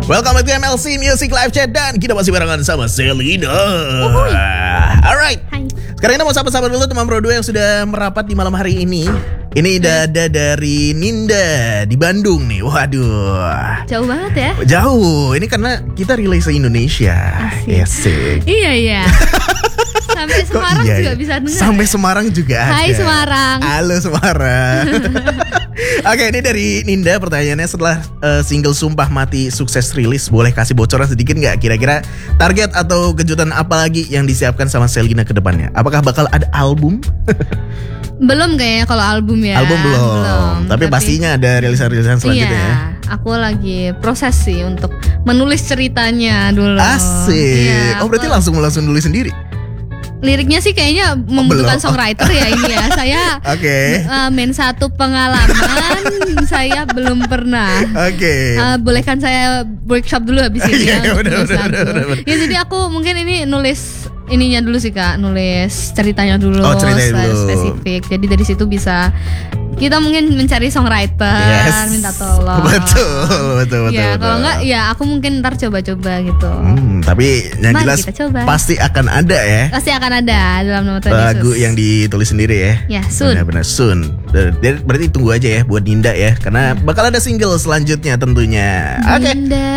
Welcome back to MLC Music Live Chat. Dan kita masih barengan sama Selina. Alright. Hai. Sekarang kita mau sapa-sapa dulu teman Pro 2 yang sudah merapat di malam hari ini. Ini dada dari Ninda di Bandung nih. Waduh, Jauh banget ya. jauh. Ini karena kita rilis se-Indonesia. Asik. Iya. Sampai Kok Semarang iya, juga ya? bisa dengar. Sampai ya? Semarang juga ada. Hai Semarang. Halo Semarang. Oke, ini dari Ninda pertanyaannya, setelah single Sumpah Mati sukses rilis, boleh kasih bocoran sedikit nggak? Kira-kira target atau kejutan apa lagi yang disiapkan sama Selina ke depannya? Apakah bakal ada album? Belum kayaknya kalau album ya. Album belum. Tapi pastinya ada rilisan-rilisan selanjutnya ya. Iya, aku lagi proses sih untuk menulis ceritanya dulu. Asik. Iya, Oh berarti langsung nulis sendiri? liriknya sih kayaknya membutuhkan Belum. songwriter ya ini ya. Saya Oke. main satu pengalaman saya belum pernah. Oke. Bolehkan saya workshop dulu habis ini ya. Iya, untuk udah, nulis lagu. Ya jadi aku mungkin ini nulis ininya dulu sih Kak, nulis ceritanya dulu, Oh, ceritanya secara dulu. spesifik. Jadi dari situ bisa kita mungkin mencari songwriter, minta tolong. Betul. Ya kalau enggak ya aku mungkin ntar coba-coba gitu. Tapi yang Mari jelas kita coba. pasti akan ada ya Pasti akan ada dalam nama Tuhan lagu Yesus. yang ditulis sendiri ya. Ya, soon. Benar-benar soon. Berarti tunggu aja ya buat Ninda ya, karena bakal ada single selanjutnya tentunya. Oke. Dinda.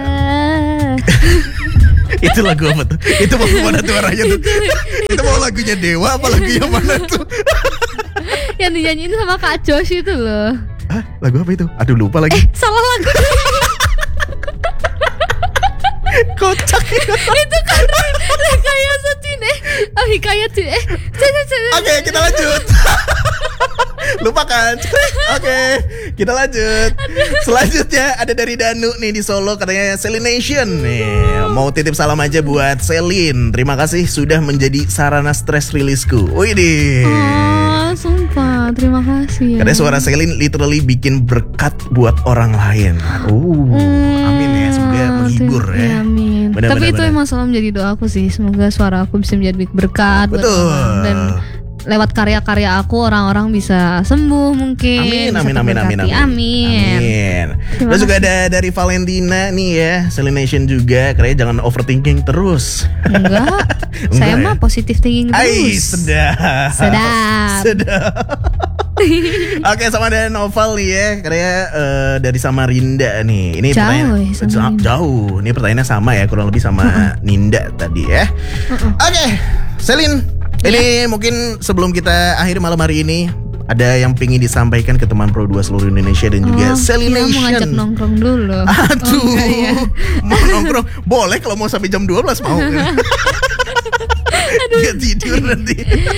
Itu lagu apa tuh? Itu mau mana tuh arahnya tuh? Itu mau lagunya Dewa apa lagunya mana tuh? Yang dinyanyiin sama Kak Josh itu loh. Hah? Lagu apa itu? Aduh lupa lagi. Salah lagu. Kocak. Itu kan rekayasa Cine. Hikayat Cine. Oke, kita lanjut. Lupakan. Oke, kita lanjut. Selanjutnya ada dari Danu nih di Solo, katanya Selination nih. Mau titip salam aja buat Selin. Terima kasih sudah menjadi sarana stres rilisku. Wih deh. Oh, sumpah, terima kasih. Katanya suara Selin literally bikin berkat buat orang lain. Amin ya, semoga menghibur ya. Amin. Benar, Tapi benar, itu benar. emang selalu menjadi doaku sih. Semoga suara aku bisa menjadi berkat buat Betul. orang. Dan lewat karya-karya aku orang-orang bisa sembuh mungkin. Amin. Terima Terus juga kasih. ada dari Valentina nih ya, Selination juga. Katanya jangan overthinking terus. Enggak. Saya Enggak ya? mah positive thinking Ai, terus. sedap. Sedap. Oke, sama ada Noval nih ya, katanya dari Samarinda nih. Ini Jauh pertanyaan ya, Samarinda. jauh. Ini pertanyaannya sama ya, kurang lebih sama Ninda tadi ya. Oke, Selin, ini mungkin sebelum kita akhiri malam hari ini, ada yang pengen disampaikan ke teman Pro 2 seluruh Indonesia dan juga Selination. Mau ngajak nongkrong dulu. Aduh, enggak ya. mau nongkrong boleh kalau mau sampai jam 12 mau. Gak tidur nanti.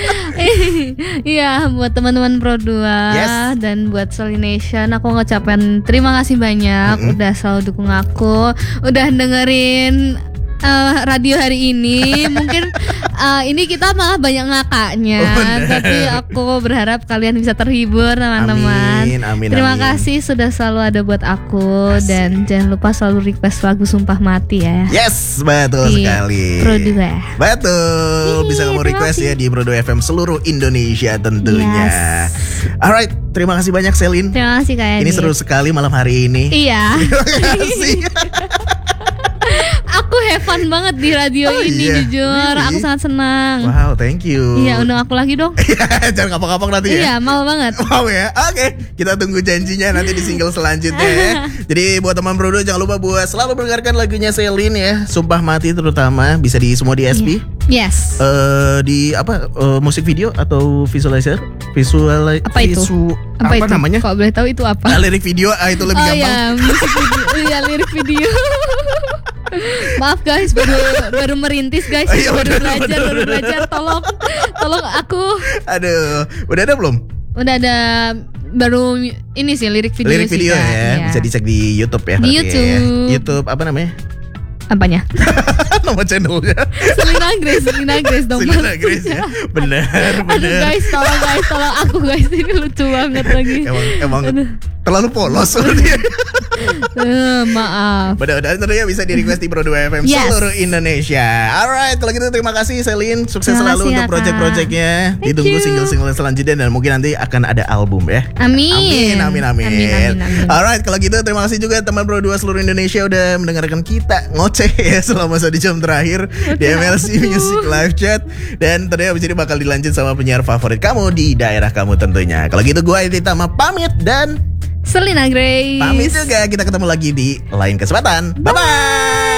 Iya, buat teman-teman Pro 2 Yes. dan buat Selination, aku ngucapin terima kasih banyak udah selalu dukung aku, udah dengerin radio hari ini. Mungkin ini kita malah banyak ngakaknya, tapi aku berharap kalian bisa terhibur teman-teman. Amin. Terima kasih sudah selalu ada buat aku. Asik. Dan jangan lupa selalu request lagu Sumpah Mati ya. Yes, betul Di sekali. Pro 2. Betul, bisa kamu terima request kasih. ya di Pro 2 FM seluruh Indonesia tentunya. Yes. Alright, terima kasih banyak Selin. Terima kasih Kak Ini Edi. seru sekali malam hari ini. Iya. Terima kasih. Aku have fun banget di radio Oh, ini, iya? jujur. Really? Aku sangat senang. Wow, thank you. Iya, undang aku lagi dong. Jangan kapok-kapok nanti ya. Iya, mau banget. Mau ya? Oke, kita tunggu janjinya nanti di single selanjutnya ya. Jadi buat teman Pro 2 jangan lupa buat selalu mendengarkan lagunya Selin ya, Sumpah Mati terutama, bisa di semua di SP. Yes. Di apa musik video atau visualizer? Apa itu? Apa namanya? Kalau boleh tahu itu apa? Lirik video itu lebih gampang. Iya, musik video. Iya, lirik video. Maaf guys, baru merintis guys. Iya, baru bener. belajar. Tolong aku. Aduh, udah ada belum? Udah ada baru ini sih lirik video. Lirik video sih, Kak. ya, Iya. bisa dicek di YouTube ya. Di berarti YouTube. Ya. YouTube apa namanya? Apanya? Nama channelnya. Selina Grace dong. Selina Grace ya. Benar. Aduh guys, tolong aku guys, ini lucu banget lagi. Emang Aduh. terlalu polos sepertinya. Maaf. Mudah-mudahan tentunya bisa di request di Pro 2 FM Yes. seluruh Indonesia. Alright, kalau gitu terima kasih Selin. Sukses Terima selalu kasih untuk ya, project-projectnya. Thank Ditunggu you. single-single selanjutnya dan mungkin nanti akan ada album ya. Amin. Amin. Amin. Alright, kalau gitu terima kasih juga teman Pro 2 seluruh Indonesia udah mendengarkan kita ngoceh ya selama 1 jam terakhir di MLC Music Live Chat. Dan tentunya abis ini bakal dilanjut sama penyiar favorit kamu di daerah kamu tentunya. Kalau gitu gue Edi Tama pamit dan Selina Grace. pamit juga. Kita ketemu lagi di lain kesempatan. Bye-bye.